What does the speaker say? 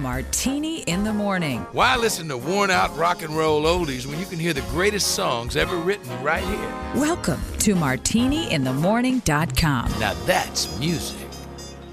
Martini in the Morning. Why listen to worn-out rock and roll oldies when you can hear the greatest songs ever written right here? Welcome to MartiniInTheMorning.com. Now that's music.